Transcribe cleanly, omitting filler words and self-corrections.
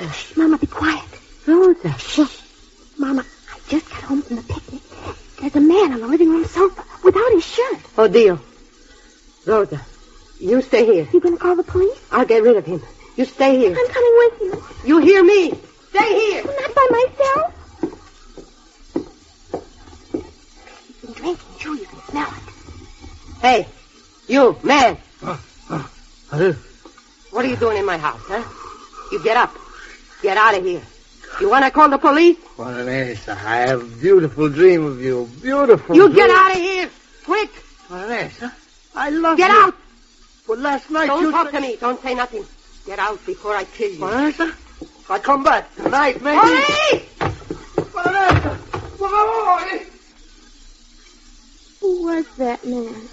Shh, Mama, be quiet. Rosa. Shh. Mama, I just got home from the picnic. There's a man on the living room sofa without his shirt. Oh, Dio. Rosa, you stay here. You gonna call the police? I'll get rid of him. You stay here. I'm coming with you. You hear me? Stay here. I'm not by myself. He's been drinking, too. You can smell it. Hey, you, man. Hello? What are you doing in my house, huh? You get up. Get out of here. You want to call the police? Juanesa, I have a beautiful dream of you. Beautiful You dream. get out of here. Quick. Juanesa, I love Get you. out. But last night Don't you... talk to me. Don't say nothing. Get out before I kill you. Juanesa, if I come back tonight, maybe... Police! Juanesa, por favor. Who was that man?